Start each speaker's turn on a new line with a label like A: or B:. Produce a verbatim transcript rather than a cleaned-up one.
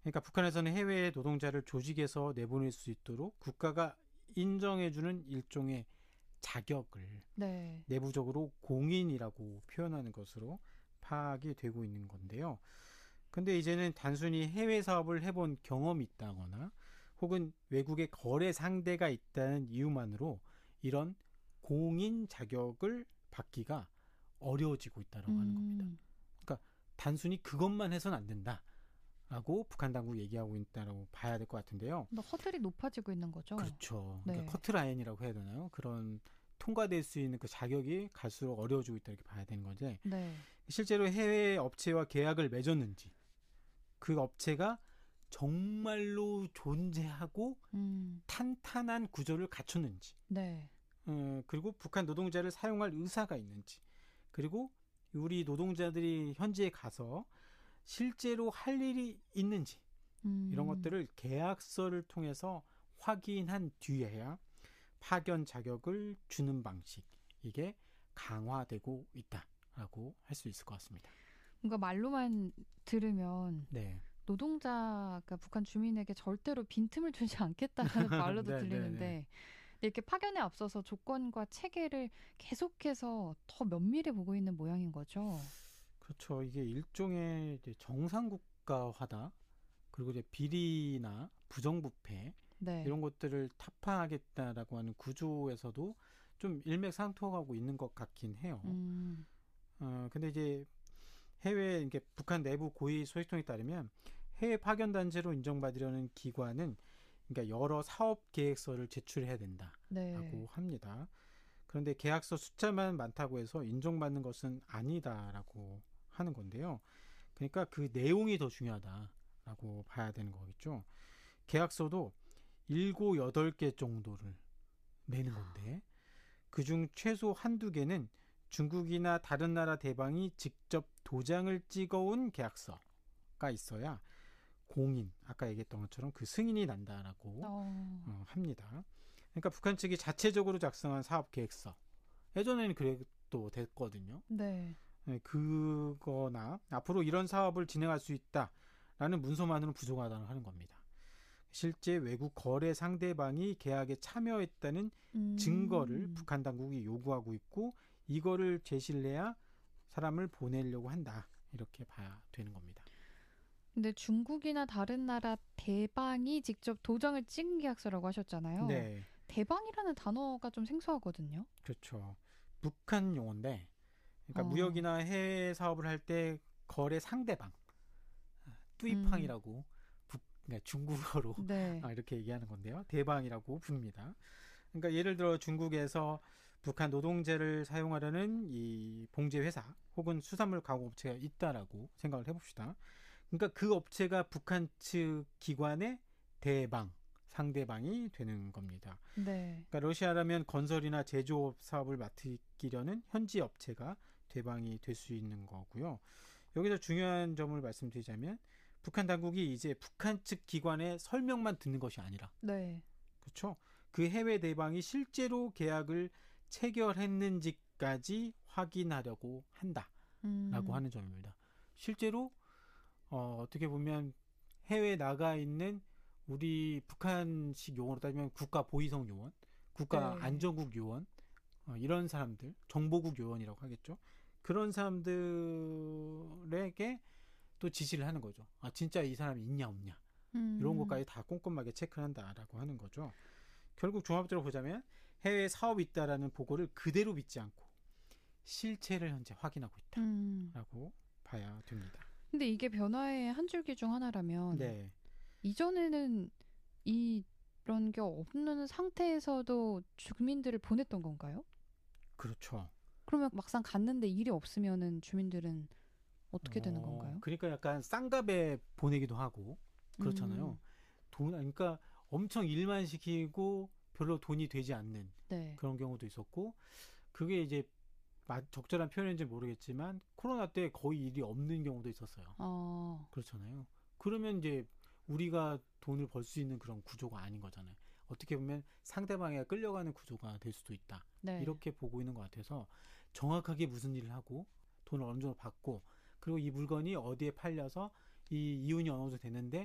A: 그러니까 북한에서는 해외 노동자를 조직에서 내보낼 수 있도록 국가가 인정해주는 일종의 자격을
B: 네.
A: 내부적으로 공인이라고 표현하는 것으로 파악이 되고 있는 건데요. 근데 이제는 단순히 해외 사업을 해본 경험이 있다거나 혹은 외국의 거래 상대가 있다는 이유만으로 이런 공인 자격을 받기가 어려워지고 있다고
B: 음.
A: 하는 겁니다. 그러니까 단순히 그것만 해서는 안 된다라고 북한 당국이 얘기하고 있다고 봐야 될 것 같은데요.
B: 허들이 높아지고 있는 거죠.
A: 그렇죠.
B: 네.
A: 그러니까 커트라인이라고 해야 되나요? 그런 통과될 수 있는 그 자격이 갈수록 어려워지고 있다 이렇게 봐야 되는 건데
B: 네.
A: 실제로 해외 업체와 계약을 맺었는지 그 업체가 정말로 존재하고
B: 음.
A: 탄탄한 구조를 갖췄는지
B: 네.
A: 어, 그리고 북한 노동자를 사용할 의사가 있는지 그리고 우리 노동자들이 현지에 가서 실제로 할 일이 있는지
B: 음.
A: 이런 것들을 계약서를 통해서 확인한 뒤에야 파견 자격을 주는 방식 이게 강화되고 있다라고 할 수 있을 것 같습니다.
B: 뭔가 말로만 들으면
A: 네.
B: 노동자가 북한 주민에게 절대로 빈틈을 주지 않겠다는 말로도
A: 네,
B: 들리는데
A: 네, 네.
B: 이렇게 파견에 앞서서 조건과 체계를 계속해서 더 면밀히 보고 있는 모양인 거죠.
A: 그렇죠. 이게 일종의 이제 정상국가화다. 그리고 이제 비리나 부정부패
B: 네.
A: 이런 것들을 타파하겠다라고 하는 구조에서도 좀 일맥상통하고 있는 것 같긴 해요.
B: 음.
A: 어, 근데 이제 해외 이게 북한 내부 고위 소식통에 따르면 해외 파견 단체로 인정받으려는 기관은 그러니까 여러 사업 계획서를 제출해야 된다라고
B: 네.
A: 합니다. 그런데 계약서 숫자만 많다고 해서 인정받는 것은 아니다라고 하는 건데요. 그러니까 그 내용이 더 중요하다라고 봐야 되는 거겠죠. 계약서도 일곱, 여덟 개 정도를 내는 건데 그중 최소 한두 개는 중국이나 다른 나라 대방이 직접 도장을 찍어온 계약서가 있어야 공인, 아까 얘기했던 것처럼 그 승인이 난다라고
B: 어.
A: 어, 합니다. 그러니까 북한 측이 자체적으로 작성한 사업 계획서 예전에는 그래도 됐거든요.
B: 네.
A: 네, 그거나 앞으로 이런 사업을 진행할 수 있다라는 문서만으로는 부족하다고 하는 겁니다. 실제 외국 거래 상대방이 계약에 참여했다는
B: 음.
A: 증거를 북한 당국이 요구하고 있고 이거를 제시를 해야 사람을 보내려고 한다. 이렇게 봐야 되는 겁니다.
B: 근데 중국이나 다른 나라 대방이 직접 도장을 찍은 계약서라고 하셨잖아요.
A: 네.
B: 대방이라는 단어가 좀 생소하거든요.
A: 그렇죠. 북한 용어인데 그러니까
B: 어.
A: 무역이나 해외 사업을 할 때 거래 상대방 뚜이팡이라고 음. 북, 그러니까 중국어로
B: 네.
A: 아, 이렇게 얘기하는 건데요. 대방이라고 부릅니다. 그러니까 예를 들어 중국에서 북한 노동자를 사용하려는 이 봉제 회사 혹은 수산물 가공 업체가 있다라고 생각을 해봅시다. 그러니까 그 업체가 북한 측 기관의 대방 상대방이 되는 겁니다.
B: 네.
A: 그러니까 러시아라면 건설이나 제조업 사업을 맡기려는 현지 업체가 대방이 될 수 있는 거고요. 여기서 중요한 점을 말씀드리자면 북한 당국이 이제 북한 측 기관의 설명만 듣는 것이 아니라
B: 네.
A: 그렇죠. 그 해외 대방이 실제로 계약을 체결했는지까지 확인하려고 한다라고
B: 음.
A: 하는 점입니다. 실제로 어, 어떻게 보면 해외에 나가 있는 우리 북한식 용어로 따지면 국가보위성 요원, 국가안전국 요원 어, 이런 사람들, 정보국 요원이라고 하겠죠. 그런 사람들에게 또 지시를 하는 거죠. 아 진짜 이 사람이 있냐 없냐
B: 음.
A: 이런 것까지 다 꼼꼼하게 체크한다라고 하는 거죠. 결국 종합적으로 보자면 해외 사업이 있다라는 보고를 그대로 믿지 않고 실체를 현재 확인하고 있다라고 음. 봐야 됩니다.
B: 근데 이게 변화의 한 줄기 중 하나라면
A: 네.
B: 이전에는 이런 게 없는 상태에서도 주민들을 보냈던 건가요?
A: 그렇죠.
B: 그러면 막상 갔는데 일이 없으면은 주민들은 어떻게 되는
A: 어,
B: 건가요?
A: 그러니까 약간 쌍갑에 보내기도 하고 그렇잖아요.
B: 음.
A: 돈 그러니까 엄청 일만 시키고 별로 돈이 되지 않는
B: 네.
A: 그런 경우도 있었고 그게 이제 적절한 표현인지 모르겠지만 코로나 때 거의 일이 없는 경우도 있었어요.
B: 어.
A: 그렇잖아요. 그러면 이제 우리가 돈을 벌 수 있는 그런 구조가 아닌 거잖아요. 어떻게 보면 상대방에 끌려가는 구조가 될 수도 있다.
B: 네.
A: 이렇게 보고 있는 것 같아서 정확하게 무슨 일을 하고 돈을 어느 정도 받고 그리고 이 물건이 어디에 팔려서 이 이윤이 어느 정도 되는데